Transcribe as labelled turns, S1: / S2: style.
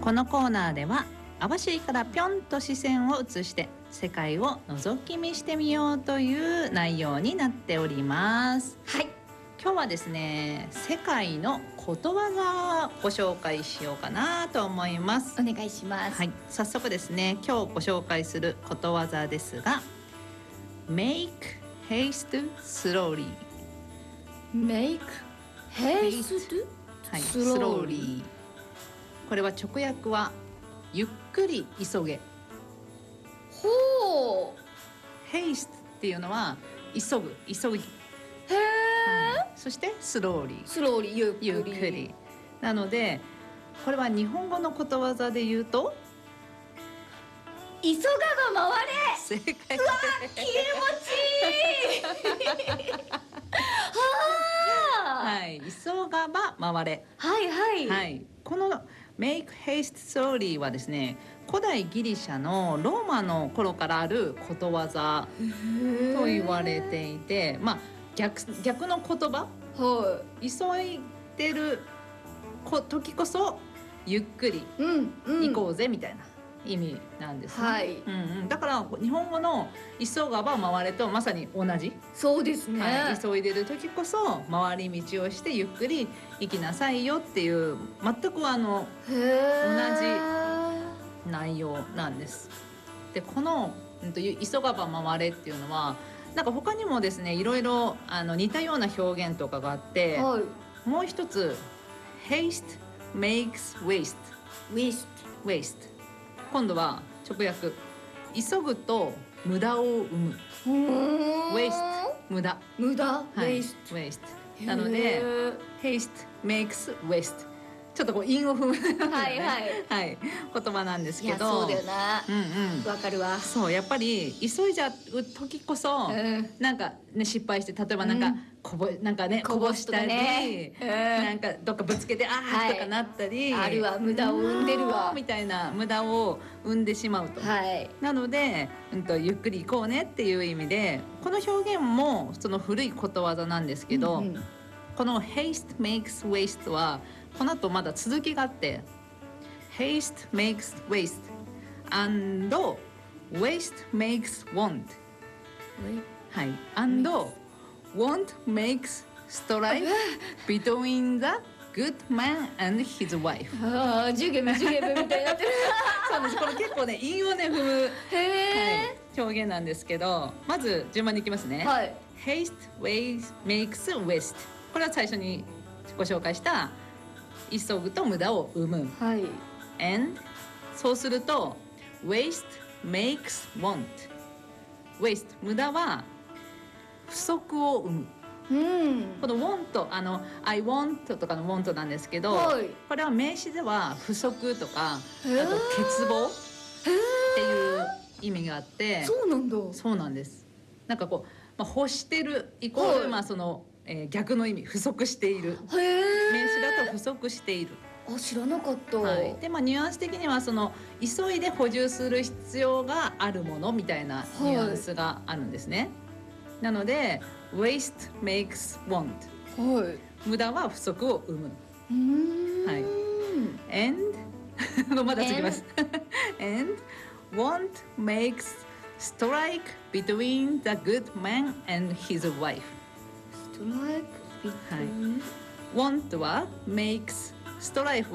S1: このコーナーでは網走からぴょんと視線を移して世界を覗き見してみようという内容になっております。
S2: はい、
S1: 今日はですね、世界のことわざをご紹介しようかなと思います。
S2: お願いします。
S1: はい、早速ですね、今日ご紹介することわざですが Make haste slowly
S2: Make haste
S1: はい、
S2: slowly
S1: これは直訳はゆっくり急げ。
S2: ほう、
S1: haste っていうのは急ぐ、急ぎ、
S2: へえ、
S1: そして slowly
S2: スローリーゆっくり
S1: ゆっくりなので、これは日本語のことわざで言うと
S2: 急がば回れ。
S1: 正解。
S2: 気持ちいい
S1: はい、急がば回れ。
S2: はいはい
S1: はい、この Make haste slowly はですね、古代ギリシャのローマの頃からあることわざと言われていて、まあ逆の言葉、
S2: は
S1: 急いでる時こそゆっくり
S2: い、うんうん、
S1: 行こうぜみたいな意味なんですね。
S2: はい、
S1: だから日本語の急がば回れとまさに同じ、
S2: そうですね、
S1: はい、急いでる時こそ回り道をしてゆっくり行きなさいよっていう全く
S2: へ
S1: 内容なんです。でこの急がば回れっていうのはなんか他にもですね、いろいろ似たような表現とかがあって、
S2: はい、
S1: もう一つ haste makes waste
S2: waste、
S1: 今度は直訳急ぐと無駄を生む。waste 無駄、
S2: 無駄、
S1: はい、waste なので haste makes waste、 ちょっとこう韻を踏む
S2: はいはい、
S1: はい、言葉なんですけど、
S2: いやそうだよな、わかるわ。
S1: そうやっぱり急いじゃう時こそ、なんかね失敗して、例えばなんか、なんかねこぼしたり、なんかどっかぶつけてとかなったり、
S2: あるわ、無駄を生んでるわ
S1: みたいな無駄を生んでしまうと、
S2: はい、
S1: なので、ゆっくり行こうねっていう意味で、この表現もその古いことわざなんですけど、この haste makes waste はこの後まだ続きがあって haste makes waste and waste makes want、 はい、and want makes strife between the good man and his wife。
S2: ジュゲムみたいになってる
S1: そうです、これ結構ね韻をね踏む、
S2: へ
S1: はい、表現なんですけど、まず順番にいきますね、
S2: はい、
S1: haste makes waste、 これは最初にご紹介した急ぐと無駄を生む、
S2: はい、
S1: and そうすると waste makes want、 waste 無駄は不足を生む。この want I want とかの want なんですけど、
S2: はい、
S1: これは名詞では不足とか、あと欠乏っていう意味があって、
S2: そうなんだ。
S1: そうなんです。なんかこう、欲してるイコール、逆の意味、不足している。名詞だと不足している。
S2: あ、知らなかった。
S1: はい、でニュアンス的にはその急いで補充する必要があるものみたいなニュアンスがあるんですね。なので waste makes want、
S2: はい、
S1: 無駄は不足を生む。はい、and まだ続きますand want makes strike between the good man and his wife。
S2: ストライク between、
S1: want は makes、 strife